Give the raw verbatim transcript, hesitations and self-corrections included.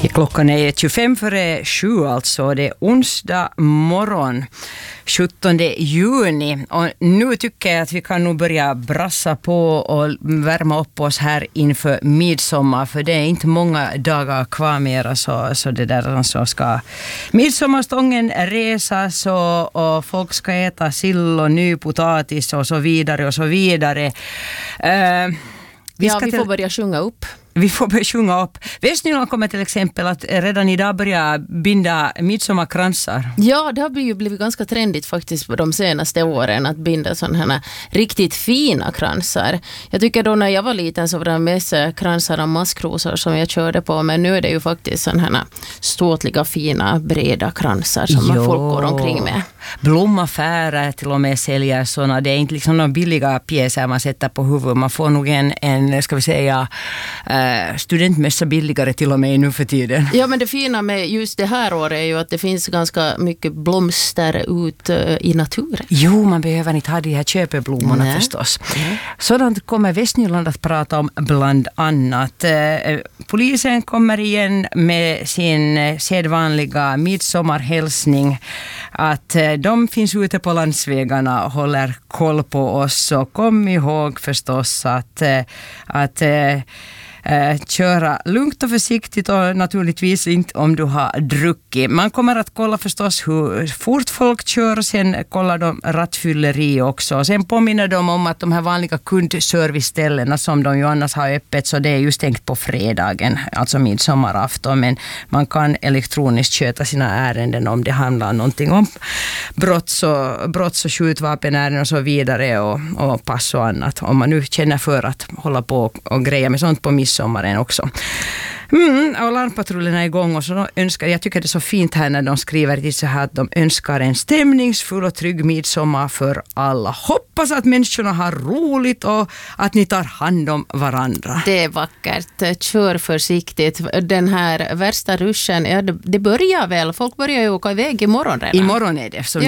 Klockan är tjugofem före sju, alltså det är onsdag morgon sjuttonde juni, och nu tycker jag att vi kan nog börja brassa på och värma upp oss här inför midsommar, för det är inte många dagar kvar mer, så, så det där så ska midsommarstången resas och, och folk ska äta sill och ny potatis och så vidare och så vidare. Uh, vi ja, vi får börja sjunga upp. Vi får börja sjunga upp. Västnyland kommer till exempel att redan idag börja binda midsommarkransar. Ja, det har ju blivit ganska trendigt faktiskt på de senaste åren att binda sådana här riktigt fina kransar. Jag tycker då när jag var liten så var det mest kransar av maskrosor som jag körde på, men nu är det ju faktiskt sådana här ståtliga, fina, breda kransar som man folk går omkring med. Blomaffärer till och med säljer sådana. Det är inte liksom några billiga pjäser man sätter på huvudet. Man får nog en, en ska vi säga, studentmässa billigare till och med nu för tiden. Ja, men det fina med just det här året är ju att det finns ganska mycket blomster ut i naturen. Jo, man behöver inte ha de här köpeblommorna. Nej. Förstås. Nej. Sådant kommer Västnyland att prata om bland annat. Polisen kommer igen med sin sedvanliga midsommarhälsning att de finns ute på landsvägarna och håller koll på oss, och kom ihåg förstås att, att Uh, köra lugnt och försiktigt, och naturligtvis inte om du har druckit. Man kommer att kolla förstås hur fort folk kör, sen kollar de rattfylleri också. Sen påminner de om att de här vanliga kundserviceställena som de ju annars har öppet, så det är just tänkt på fredagen, alltså midsommarafton, men man kan elektroniskt köta sina ärenden om det handlar någonting om brotts och, brotts- och skjutvapenärenden och så vidare, och, och pass och annat, om man nu känner för att hålla på och greja med sånt på midsommaren också. Mm, och larmpatrullen är igång, och så de önskar, jag tycker det är så fint här när de skriver det så här att de önskar en stämningsfull och trygg midsommar för alla. Hoppas att människorna har roligt och att ni tar hand om varandra. Det är vackert. Kör försiktigt. Den här värsta ruschen, ja, det, det börjar väl. Folk börjar ju åka iväg imorgon redan. Imorgon är det, som ja.